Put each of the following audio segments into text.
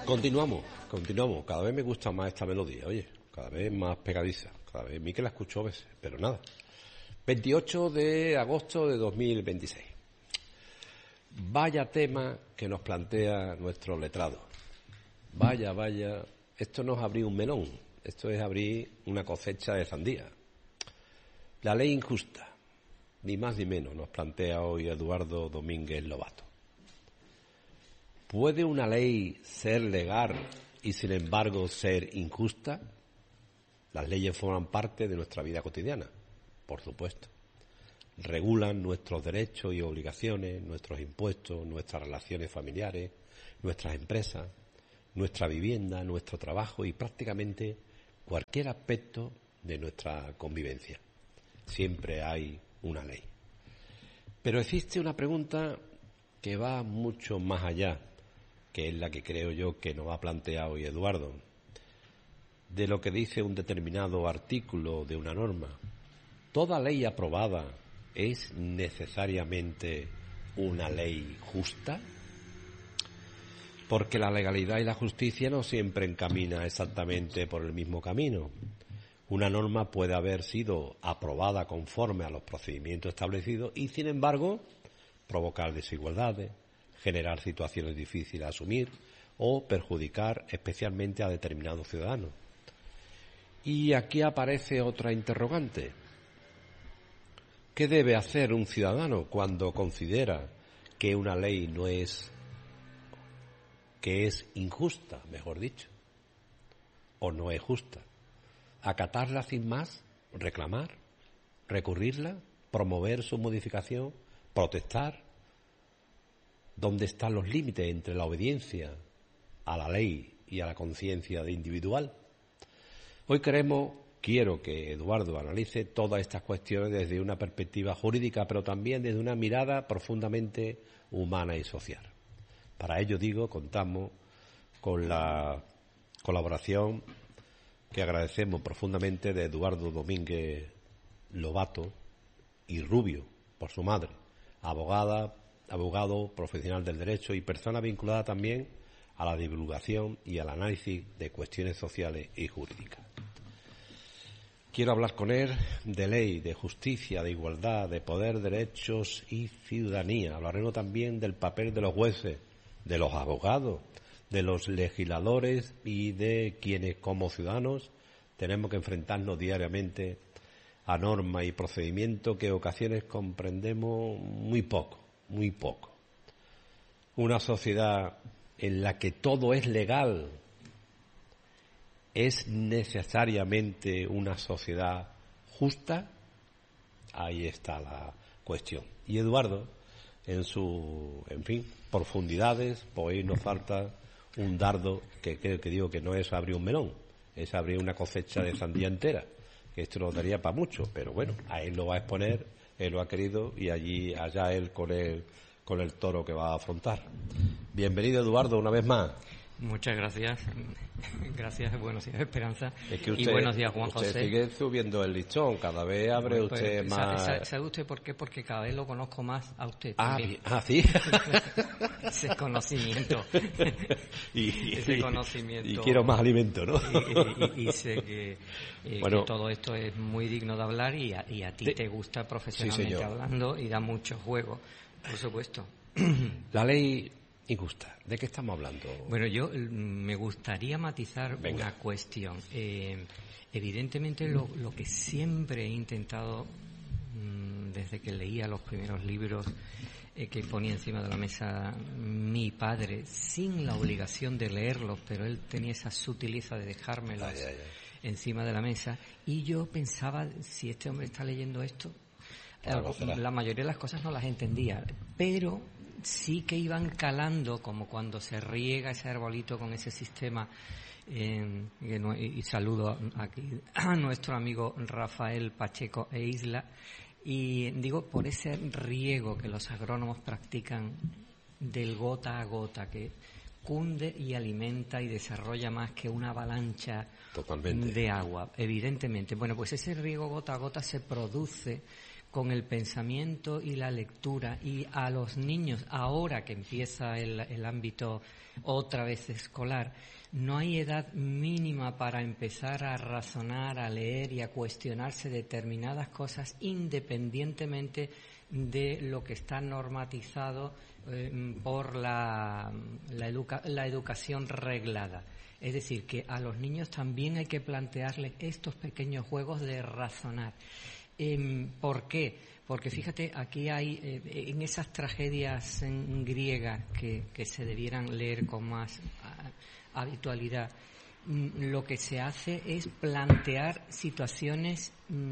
Continuamos. Cada vez me gusta más esta melodía, oye, cada vez más pegadiza, cada vez, mí que la escucho a veces, pero nada. 28 de agosto de 2026. Vaya tema que nos plantea nuestro letrado. Vaya, esto no es abrir un melón, esto es abrir una cosecha de sandía. La ley injusta, ni más ni menos, nos plantea hoy Eduardo Domínguez Lobato. ¿Puede una ley ser legal y sin embargo ser injusta? Las leyes forman parte de nuestra vida cotidiana, por supuesto. Regulan nuestros derechos y obligaciones, nuestros impuestos, nuestras relaciones familiares, nuestras empresas, nuestra vivienda, nuestro trabajo y prácticamente cualquier aspecto de nuestra convivencia. Siempre hay una ley. Pero existe una pregunta que va mucho más allá, que es la que creo yo que nos ha planteado hoy Eduardo, de lo que dice un determinado artículo de una norma. ¿Toda ley aprobada es necesariamente una ley justa? Porque la legalidad y la justicia no siempre encaminan exactamente por el mismo camino. Una norma puede haber sido aprobada conforme a los procedimientos establecidos y, sin embargo, provocar desigualdades, generar situaciones difíciles de asumir o perjudicar especialmente a determinados ciudadanos. Y aquí aparece otra interrogante. ¿Qué debe hacer un ciudadano cuando considera que una ley que es injusta, mejor dicho, o no es justa? ¿Acatarla sin más? ¿Reclamar? ¿Recurrirla? ¿Promover su modificación? ¿Protestar? ¿Dónde están los límites entre la obediencia a la ley y a la conciencia individual? Hoy quiero que Eduardo analice todas estas cuestiones desde una perspectiva jurídica, pero también desde una mirada profundamente humana y social. Para ello, contamos con la colaboración que agradecemos profundamente de Eduardo Domínguez Lobato y Rubio, por su madre, abogado profesional del derecho y persona vinculada también a la divulgación y al análisis de cuestiones sociales y jurídicas. Quiero hablar con él de ley, de justicia, de igualdad, de poder, derechos y ciudadanía. Hablaremos también del papel de los jueces, de los abogados, de los legisladores y de quienes como ciudadanos tenemos que enfrentarnos diariamente a normas y procedimientos que en ocasiones comprendemos muy poco. Una sociedad en la que todo es legal ¿es necesariamente una sociedad justa? Ahí está la cuestión. Y Eduardo, en su, profundidades, pues ahí nos falta un dardo que digo que no es abrir un melón, es abrir una cosecha de sandía entera, que esto nos daría para mucho, pero bueno, a él lo va a exponer, él lo ha querido y allá él con el toro que va a afrontar. Bienvenido, Eduardo, una vez más. Muchas gracias. Gracias, buenos días, Esperanza. Es que usted, y buenos días, Juan José. Usted sigue subiendo el listón, cada vez abre usted más... ¿Sabe usted por qué? Porque cada vez lo conozco más a usted también. ¿Sí? Ese conocimiento. Ese conocimiento. Y quiero más alimento, ¿no? Y sé que todo esto es muy digno de hablar y a ti te gusta profesionalmente hablando y da mucho juego, por supuesto. La ley... injusta. ¿De qué estamos hablando? Bueno, yo me gustaría matizar una cuestión. Evidentemente, lo que siempre he intentado, desde que leía los primeros libros que ponía encima de la mesa mi padre, sin la obligación de leerlos, pero él tenía esa sutileza de dejármelos encima de la mesa, y yo pensaba, si este hombre está leyendo esto, la mayoría de las cosas no las entendía, pero sí que iban calando, como cuando se riega ese arbolito con ese sistema. Y saludo aquí a nuestro amigo Rafael Pacheco e Isla, y digo, por ese riego que los agrónomos practican del gota a gota, que cunde y alimenta y desarrolla más que una avalancha de agua, evidentemente. Bueno, pues ese riego gota a gota se produce con el pensamiento y la lectura, y a los niños, ahora que empieza el ámbito otra vez escolar, no hay edad mínima para empezar a razonar, a leer y a cuestionarse determinadas cosas independientemente de lo que está normatizado por la educación reglada. Es decir, que a los niños también hay que plantearles estos pequeños juegos de razonar. ¿Por qué? Porque fíjate, aquí hay, en esas tragedias griegas que se debieran leer con más habitualidad, lo que se hace es plantear situaciones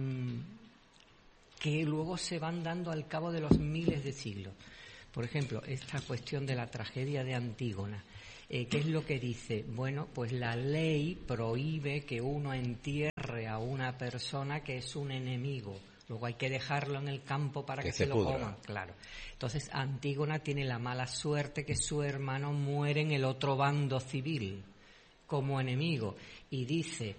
que luego se van dando al cabo de los miles de siglos. Por ejemplo, esta cuestión de la tragedia de Antígona. ¿Qué es lo que dice? Bueno, pues la ley prohíbe que uno entierre a una persona que es un enemigo. Luego hay que dejarlo en el campo para que se lo coman. Claro. Entonces, Antígona tiene la mala suerte que su hermano muere en el otro bando civil como enemigo. Y dice,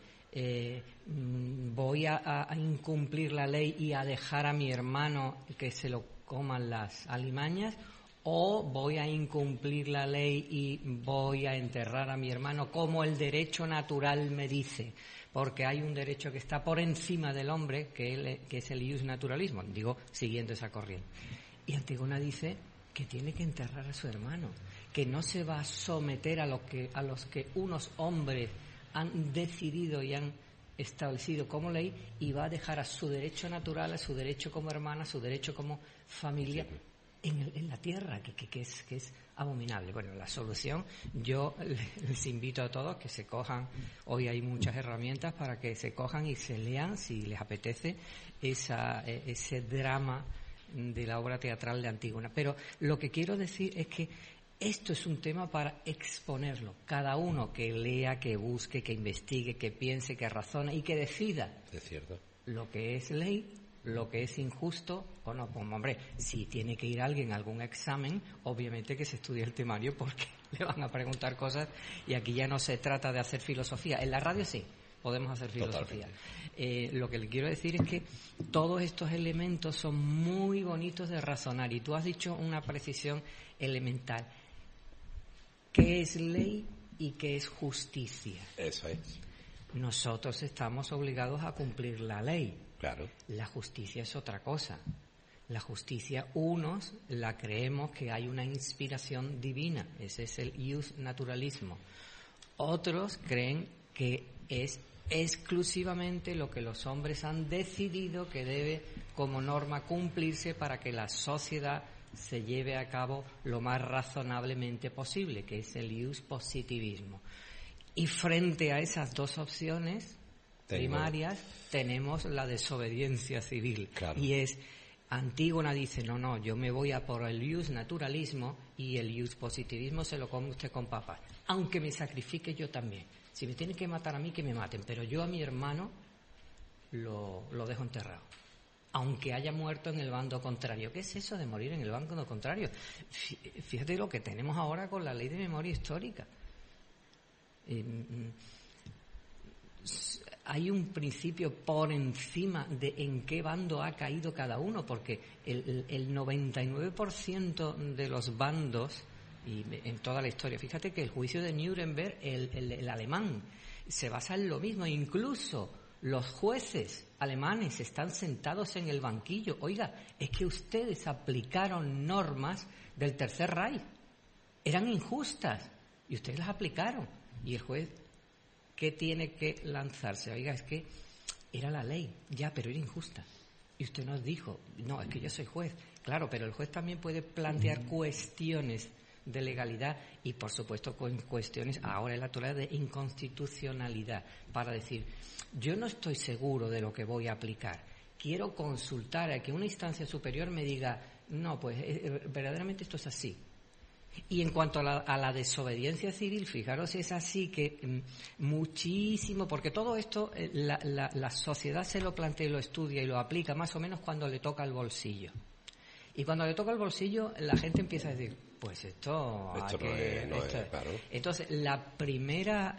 voy a incumplir la ley y a dejar a mi hermano que se lo coman las alimañas, o voy a incumplir la ley y voy a enterrar a mi hermano como el derecho natural me dice, porque hay un derecho que está por encima del hombre, que es el ius naturalismo, digo, siguiendo esa corriente. Y Antígona dice que tiene que enterrar a su hermano, que no se va a someter a los que unos hombres han decidido y han establecido como ley, y va a dejar a su derecho natural, a su derecho como hermana, a su derecho como familia en la tierra, que es abominable. Bueno, la solución, yo les invito a todos que se cojan, hoy hay muchas herramientas para que se cojan y se lean, si les apetece, ese drama de la obra teatral de Antígona. Pero lo que quiero decir es que esto es un tema para exponerlo. Cada uno que lea, que busque, que investigue, que piense, que razone y que decida lo que es ley, lo que es injusto o no. Pues, hombre, si tiene que ir alguien a algún examen, obviamente que se estudie el temario, porque le van a preguntar cosas, y aquí ya no se trata de hacer filosofía. En la radio sí podemos hacer filosofía. Lo que le quiero decir es que todos estos elementos son muy bonitos de razonar, y tú has dicho una precisión elemental. ¿Qué es ley y qué es justicia? Eso es. Nosotros estamos obligados a cumplir la ley. Claro. La justicia es otra cosa. La justicia, unos la creemos que hay una inspiración divina, ese es el ius naturalismo. Otros creen que es exclusivamente lo que los hombres han decidido que debe como norma cumplirse para que la sociedad se lleve a cabo lo más razonablemente posible, que es el ius positivismo. Y frente a esas dos opciones primarias tenemos la desobediencia civil. Claro. Y es, Antígona dice, no, yo me voy a por el ius naturalismo, y el ius positivismo se lo come usted con papas, aunque me sacrifique yo también. Si me tienen que matar a mí, que me maten, pero yo a mi hermano lo dejo enterrado, aunque haya muerto en el bando contrario. ¿Qué es eso de morir en el bando contrario? Fíjate lo que tenemos ahora con la ley de memoria histórica. Hay un principio por encima de en qué bando ha caído cada uno, porque el 99% de los bandos, y en toda la historia, fíjate que el juicio de Nuremberg, el alemán, se basa en lo mismo. Incluso los jueces alemanes están sentados en el banquillo. Oiga, es que ustedes aplicaron normas del Tercer Reich, eran injustas y ustedes las aplicaron. Y el juez, ¿qué tiene que lanzarse? Oiga, es que era la ley, ya, pero era injusta. Y usted nos dijo, no, es que yo soy juez. Claro, pero el juez también puede plantear cuestiones de legalidad y, por supuesto, con cuestiones ahora en la actualidad de inconstitucionalidad, para decir, yo no estoy seguro de lo que voy a aplicar, quiero consultar a que una instancia superior me diga, no, pues verdaderamente esto es así. Y en cuanto a la desobediencia civil, fijaros, es así que muchísimo, porque todo esto la sociedad se lo plantea y lo estudia y lo aplica más o menos cuando le toca el bolsillo. Y cuando le toca el bolsillo, la gente empieza a decir, pues esto no es, claro. Entonces, la primera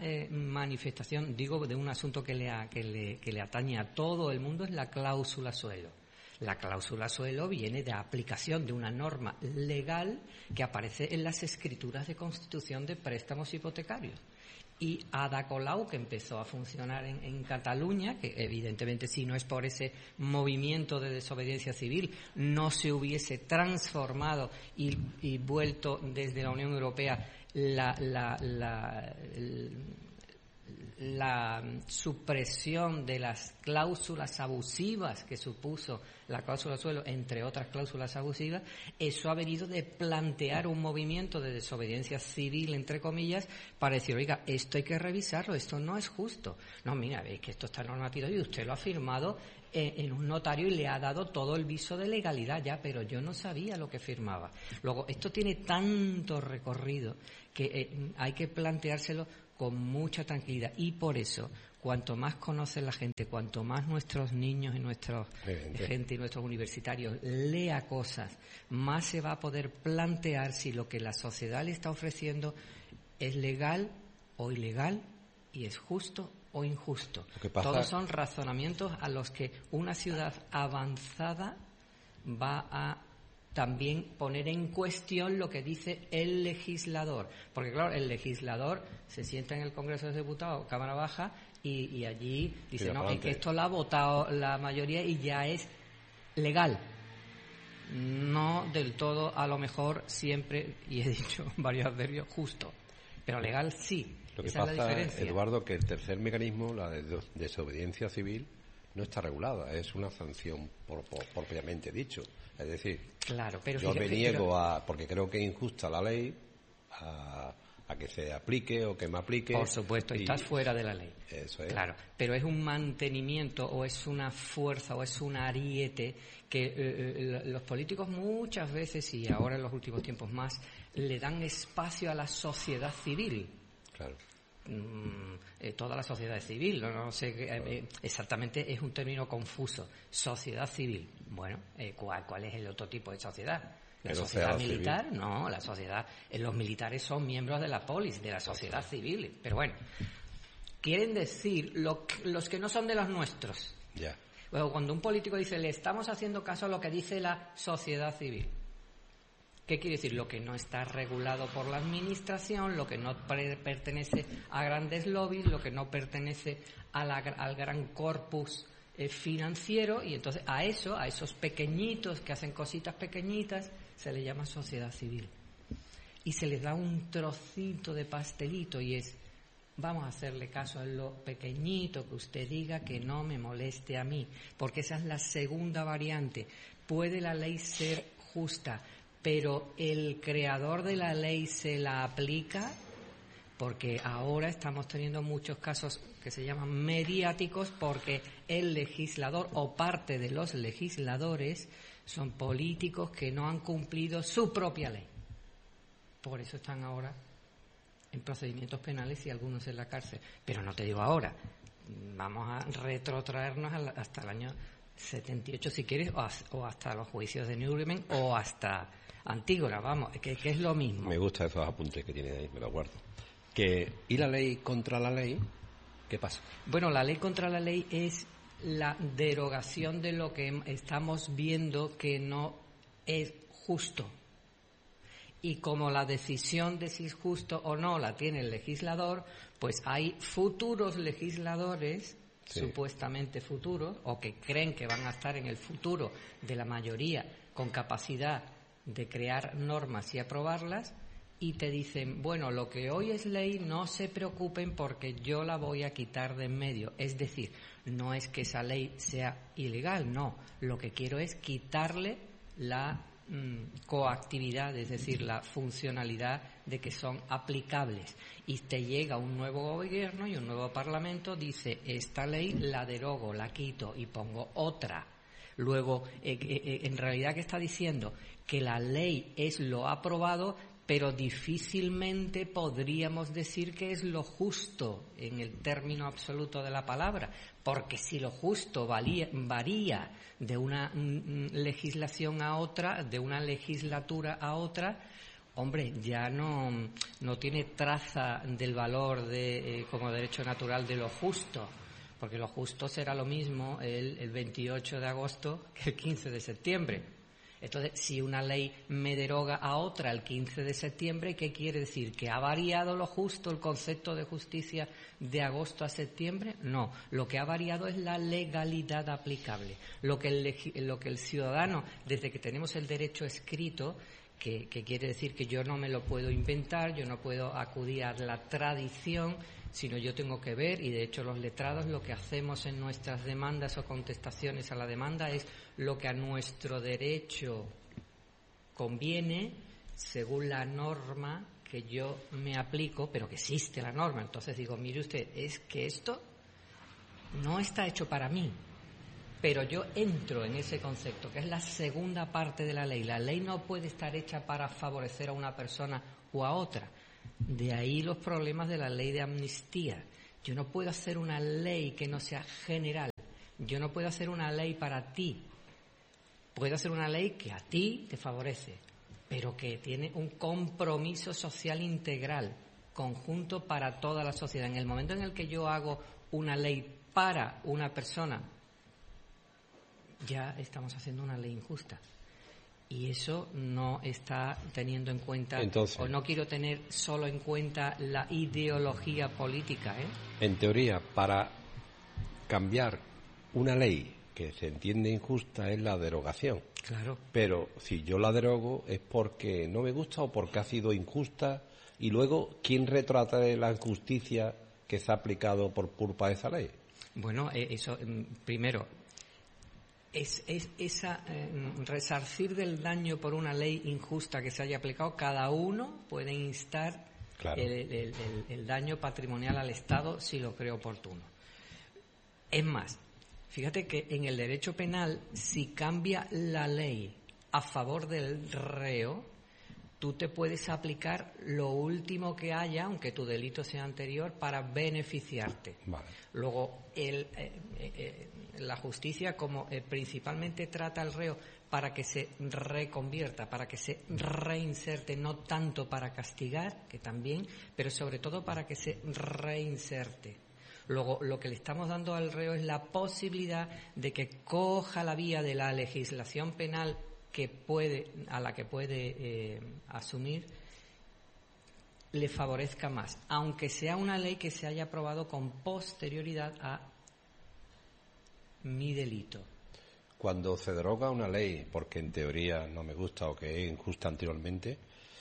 manifestación, digo, de un asunto que le atañe a todo el mundo, es la cláusula suelo. La cláusula suelo viene de aplicación de una norma legal que aparece en las escrituras de constitución de préstamos hipotecarios. Y Ada Colau, que empezó a funcionar en Cataluña, que evidentemente si no es por ese movimiento de desobediencia civil no se hubiese transformado y vuelto desde la Unión Europea la supresión de las cláusulas abusivas que supuso la cláusula suelo, entre otras cláusulas abusivas, eso ha venido de plantear un movimiento de desobediencia civil, entre comillas, para decir, oiga, esto hay que revisarlo, esto no es justo. No, mira, veis que esto está normativado y usted lo ha firmado en un notario y le ha dado todo el viso de legalidad ya, pero yo no sabía lo que firmaba. Luego, esto tiene tanto recorrido que hay que planteárselo con mucha tranquilidad, y por eso cuanto más conoce la gente, cuanto más nuestros niños y nuestra gente y nuestros universitarios lea cosas, más se va a poder plantear si lo que la sociedad le está ofreciendo es legal o ilegal y es justo o injusto. Todos son razonamientos a los que una ciudad avanzada va a también poner en cuestión lo que dice el legislador. Porque, claro, el legislador se sienta en el Congreso de Diputados, Cámara Baja, y allí dice, no, es que esto lo ha votado la mayoría y ya es legal. No del todo, a lo mejor, siempre, y he dicho varios adverbios, justo. Pero legal sí. Lo que Esa pasa, es la diferencia. Eduardo, que el tercer mecanismo, la de desobediencia civil, no está regulada, es una sanción propiamente dicho. Es decir, claro, pero yo me niego porque creo que es injusta la ley, a que se aplique o que me aplique. Por supuesto, estás fuera de la ley. Eso es. Claro, pero es un mantenimiento o es una fuerza o es un ariete que los políticos muchas veces, y ahora en los últimos tiempos más, le dan espacio a la sociedad civil. Claro. Toda la sociedad civil, no sé exactamente, es un término confuso. Sociedad civil, bueno, ¿cuál es el otro tipo de sociedad? ¿La sociedad militar? Civil. No, la sociedad, los militares son miembros de la polis, de la sociedad civil, pero bueno, quieren decir los que no son de los nuestros. Ya. Luego, cuando un político dice, le estamos haciendo caso a lo que dice la sociedad civil, ¿qué quiere decir? Lo que no está regulado por la administración, lo que no pertenece a grandes lobbies, lo que no pertenece al gran corpus financiero, y entonces a esos pequeñitos que hacen cositas pequeñitas, se les llama sociedad civil. Y se les da un trocito de pastelito y es, vamos a hacerle caso a lo pequeñito que usted diga, que no me moleste a mí, porque esa es la segunda variante. ¿Puede la ley ser justa, pero el creador de la ley se la aplica? Porque ahora estamos teniendo muchos casos que se llaman mediáticos porque el legislador o parte de los legisladores son políticos que no han cumplido su propia ley. Por eso están ahora en procedimientos penales y algunos en la cárcel. Pero no te digo ahora, vamos a retrotraernos hasta el año 78 si quieres, o hasta los juicios de Nuremberg o hasta Antígona, vamos, que es lo mismo. Me gustan esos apuntes que tienes ahí, me los guardo. ¿Y la ley contra la ley? ¿Qué pasa? Bueno, la ley contra la ley es la derogación de lo que estamos viendo que no es justo. Y como la decisión de si es justo o no la tiene el legislador, pues hay futuros legisladores, sí, supuestamente futuros, o que creen que van a estar en el futuro de la mayoría con capacidad de crear normas y aprobarlas, y te dicen, bueno, lo que hoy es ley, no se preocupen porque yo la voy a quitar de en medio. Es decir, no es que esa ley sea ilegal, no. Lo que quiero es quitarle la coactividad, es decir, la funcionalidad de que son aplicables. Y te llega un nuevo gobierno y un nuevo parlamento, dice, esta ley la derogo, la quito y pongo otra. Luego, en realidad, ¿qué está diciendo? Que la ley es lo aprobado, pero difícilmente podríamos decir que es lo justo en el término absoluto de la palabra, porque si lo justo varía de una legislación a otra, de una legislatura a otra, hombre, ya no tiene traza del valor como derecho natural de lo justo. porque lo justo será lo mismo el 28 de agosto que el 15 de septiembre. Entonces, si una ley me deroga a otra el 15 de septiembre, ¿qué quiere decir? ¿Que ha variado lo justo, el concepto de justicia de agosto a septiembre? No, lo que ha variado es la legalidad aplicable. Lo que el ciudadano, desde que tenemos el derecho escrito, que quiere decir que yo no me lo puedo inventar, yo no puedo acudir a la tradición, sino yo tengo que ver, y de hecho los letrados lo que hacemos en nuestras demandas o contestaciones a la demanda es lo que a nuestro derecho conviene según la norma que yo me aplico, pero que existe la norma. Entonces digo, mire usted, es que esto no está hecho para mí, pero yo entro en ese concepto, que es la segunda parte de la ley. La ley no puede estar hecha para favorecer a una persona o a otra. De ahí los problemas de la ley de amnistía. Yo no puedo hacer una ley que no sea general. Yo no puedo hacer una ley para ti. Puedo hacer una ley que a ti te favorece, pero que tiene un compromiso social integral, conjunto para toda la sociedad. En el momento en el que yo hago una ley para una persona, ya estamos haciendo una ley injusta. Y eso no está teniendo en cuenta, entonces, o no quiero tener solo en cuenta la ideología política, En teoría, para cambiar una ley que se entiende injusta es la derogación. Claro. Pero si yo la derogo es porque no me gusta o porque ha sido injusta, y luego, ¿quién retrata la injusticia que se ha aplicado por culpa de esa ley? Bueno, eso, primero, resarcir del daño por una ley injusta que se haya aplicado, cada uno puede instar, claro, el daño patrimonial al Estado si lo cree oportuno. Es más, fíjate que en el derecho penal, si cambia la ley a favor del reo, tú te puedes aplicar lo último que haya, aunque tu delito sea anterior, para beneficiarte. Vale. Luego, la justicia, como principalmente trata al reo para que se reconvierta, para que se reinserte, no tanto para castigar, que también, pero sobre todo para que se reinserte. Luego, lo que le estamos dando al reo es la posibilidad de que coja la vía de la legislación penal a la que puede asumir, le favorezca más, aunque sea una ley que se haya aprobado con posterioridad a mi delito. Cuando se deroga una ley porque en teoría no me gusta o que es injusta anteriormente,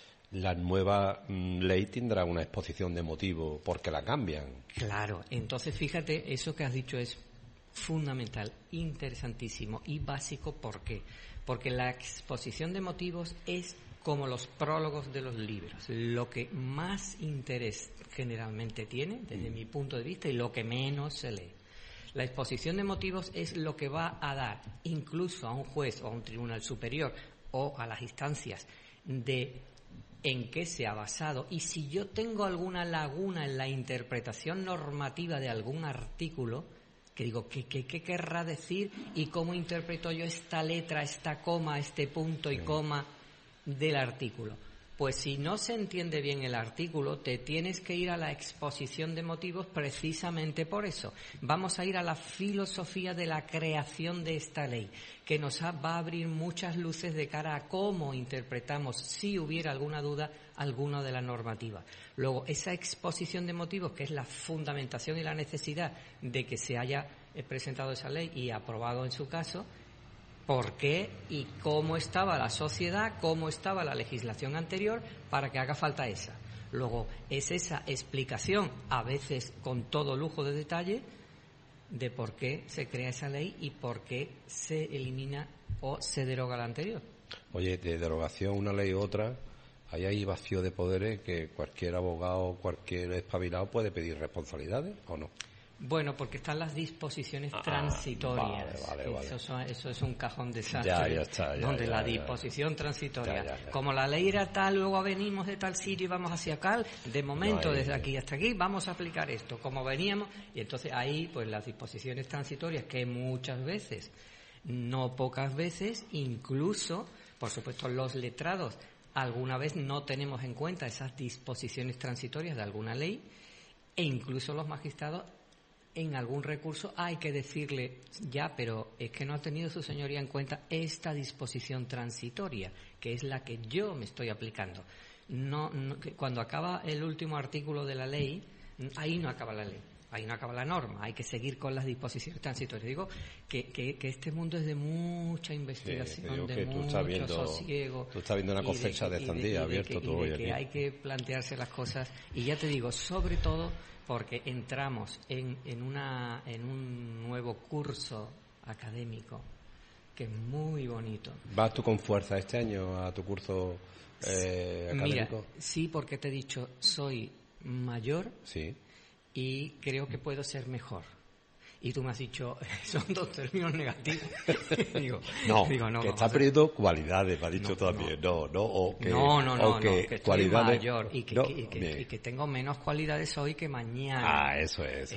la nueva ley tendrá una exposición de motivo porque la cambian. Claro, entonces fíjate, eso que has dicho es fundamental, interesantísimo y básico. ¿Por qué? Porque la exposición de motivos es como los prólogos de los libros, lo que más interés generalmente tiene, desde mi punto de vista, y lo que menos se lee. La exposición de motivos es lo que va a dar, incluso a un juez o a un tribunal superior o a las instancias, de en qué se ha basado, y si yo tengo alguna laguna en la interpretación normativa de algún artículo, que digo, ¿qué querrá decir y cómo interpreto yo esta letra, esta coma, este punto y coma del artículo? Pues si no se entiende bien el artículo, te tienes que ir a la exposición de motivos precisamente por eso. Vamos a ir a la filosofía de la creación de esta ley, que nos va a abrir muchas luces de cara a cómo interpretamos, si hubiera alguna duda, alguna de la normativa. Luego, esa exposición de motivos, que es la fundamentación y la necesidad de que se haya presentado esa ley y aprobado en su caso, por qué y cómo estaba la sociedad, cómo estaba la legislación anterior para que haga falta esa. Luego, es esa explicación, a veces con todo lujo de detalle, de por qué se crea esa ley y por qué se elimina o se deroga la anterior. Oye, de derogación una ley u otra, hay vacío de poderes que cualquier abogado, cualquier espabilado puede pedir responsabilidades, ¿o no? Bueno, porque están las disposiciones transitorias. Vale. Eso es un cajón desastre. Ya está, la disposición transitoria. Ya. Como la ley era tal, luego venimos de tal sitio y vamos hacia acá, de momento, desde aquí hasta aquí, vamos a aplicar esto. Como veníamos, y entonces ahí, pues las disposiciones transitorias, que muchas veces, no pocas veces, incluso, por supuesto, los letrados, alguna vez no tenemos en cuenta esas disposiciones transitorias de alguna ley, e incluso los magistrados en algún recurso hay que decirle, ya, pero es que no ha tenido su señoría en cuenta esta disposición transitoria, que es la que yo me estoy aplicando. Cuando acaba el último artículo de la ley, ahí no acaba la ley, ahí no acaba la norma, hay que seguir con las disposiciones transitorias. Digo que este mundo es de mucha investigación, de mucho sosiego. Tú estás viendo una cosecha de sandía abierto tú hoy aquí. Que hay que plantearse las cosas, y ya te digo, sobre todo porque entramos en un nuevo curso académico que es muy bonito. ¿Vas tú con fuerza este año a tu curso académico? Mira, sí, porque te he dicho, soy mayor, sí, y creo que puedo ser mejor. Y tú me has dicho, son dos términos negativos. digo, no, que está perdiendo cualidades, me has dicho también. Que estoy mayor y que tengo menos cualidades hoy que mañana. Eso es.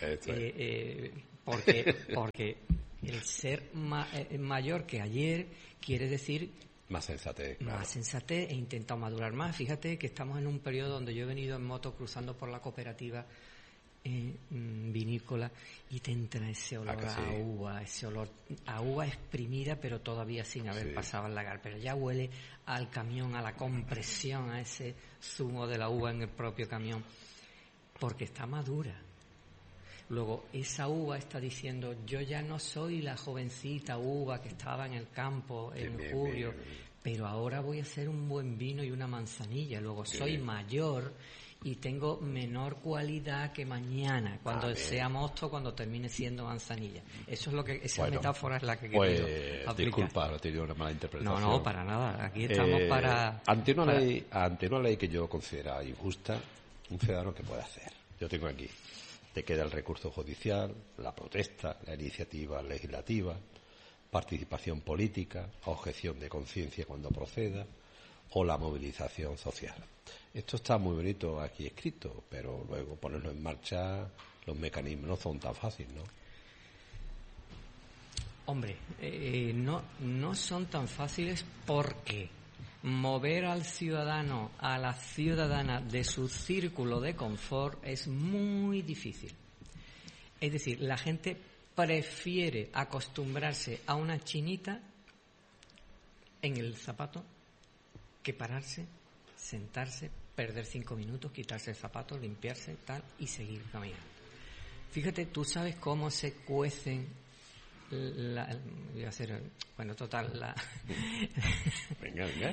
Porque el ser mayor que ayer quiere decir más sensatez, claro. Más sensatez, he intentado madurar más. Fíjate que estamos en un periodo donde yo he venido en moto cruzando por la cooperativa vinícola, y te entra ese olor a uva, ese olor a uva exprimida, pero todavía sin haber pasado al lagar, pero ya huele al camión, a la compresión, a ese zumo de la uva en el propio camión, porque está madura. Luego, esa uva está diciendo, yo ya no soy la jovencita uva que estaba en el campo en julio, pero ahora voy a hacer un buen vino y una manzanilla. Luego, soy mayor y tengo menor cualidad que mañana, cuando sea mosto, cuando termine siendo manzanilla. Eso es lo que, esa metáfora es la que quiero aplicar. Disculpa, no te dio una mala interpretación. No, para nada. Aquí estamos para... Ante una ley que yo considero injusta, un ciudadano, ¿qué puede hacer? Yo tengo aquí, te queda el recurso judicial, la protesta, la iniciativa legislativa, participación política, objeción de conciencia cuando proceda, o la movilización social. Esto está muy bonito aquí escrito, pero luego ponerlo en marcha, los mecanismos no son tan fáciles, ¿no? Hombre, no son tan fáciles, porque mover al ciudadano, a la ciudadana de su círculo de confort es muy difícil. Es decir, la gente prefiere acostumbrarse a una chinita en el zapato que pararse, sentarse, perder 5 minutos, quitarse el zapato, limpiarse, tal, y seguir caminando. Fíjate, tú sabes cómo se cuecen Venga.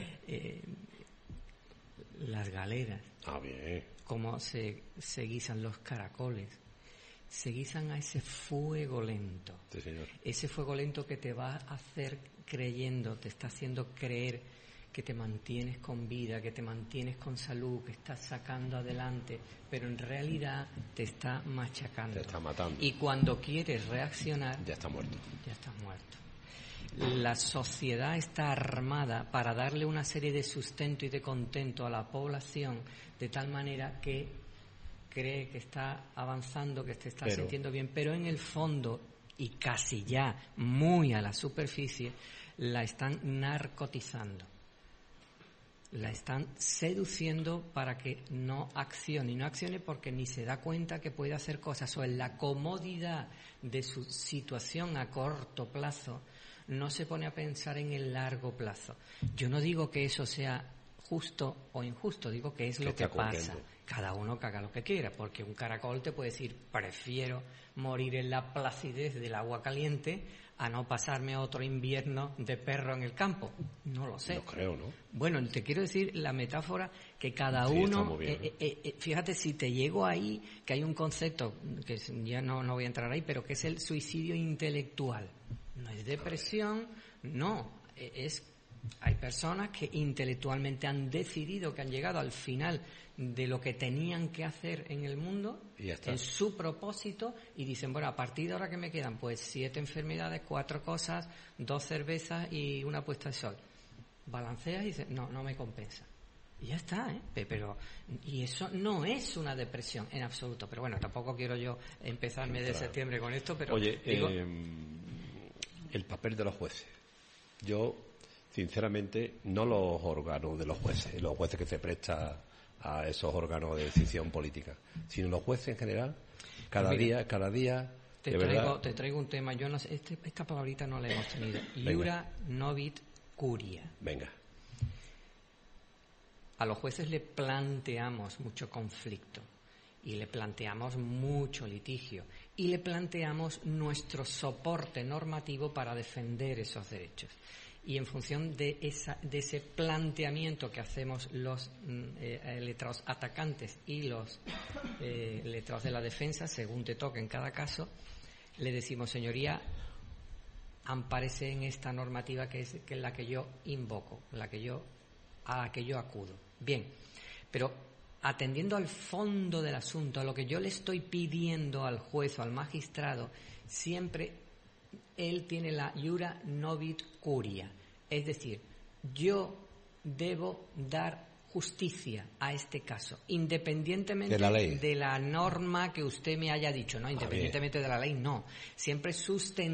Las galeras. Bien. Cómo se guisan los caracoles. Se guisan a ese fuego lento. Sí, señor. Ese fuego lento que te va a hacer creyendo, te está haciendo creer que te mantienes con vida, que te mantienes con salud, que estás sacando adelante, pero en realidad te está machacando. Te está matando. Y cuando quieres reaccionar, ya está muerto. Ya estás muerto. La sociedad está armada para darle una serie de sustento y de contento a la población, de tal manera que cree que está avanzando, que te está sintiendo bien, pero en el fondo, y casi ya muy a la superficie, la están narcotizando. La están seduciendo para que no accione. Y no accione porque ni se da cuenta que puede hacer cosas, o en la comodidad de su situación a corto plazo no se pone a pensar en el largo plazo. Yo no digo que eso sea justo o injusto, digo que es lo que pasa. Cada uno que haga lo que quiera, porque un caracol te puede decir, prefiero morir en la placidez del agua caliente a no pasarme otro invierno de perro en el campo. No lo sé. No creo, ¿no? Bueno, te quiero decir la metáfora que cada uno... fíjate, si te llego ahí, que hay un concepto, que ya no voy a entrar ahí, pero que es el suicidio intelectual. No es depresión, no. Hay personas que intelectualmente han decidido que han llegado al final de lo que tenían que hacer en el mundo, en su propósito, y dicen, bueno, a partir de ahora que me quedan, pues 7 enfermedades, 4 cosas, 2 cervezas y una puesta de sol. Balanceas y dices, no me compensa. Y ya está, y eso no es una depresión en absoluto. Pero bueno, tampoco quiero yo empezarme de septiembre con esto, pero... Oye, el papel de los jueces. Yo, sinceramente, no los órganos de los jueces que se prestan a esos órganos de decisión política, sino los jueces en general, cada día. Te traigo un tema. Yo no sé, esta palabrita no la hemos tenido. Iura novit curia. Venga. A los jueces le planteamos mucho conflicto y le planteamos mucho litigio y le planteamos nuestro soporte normativo para defender esos derechos. Y en función de ese planteamiento que hacemos los letrados atacantes y los letrados de la defensa, según te toque en cada caso, le decimos, señoría, ampárese en esta normativa que es la que yo invoco, a la que yo acudo. Bien, pero atendiendo al fondo del asunto, a lo que yo le estoy pidiendo al juez o al magistrado, siempre él tiene la iura novit curia, es decir, yo debo dar justicia a este caso, independientemente de la norma que usted me haya dicho, no, independientemente de la ley, no, siempre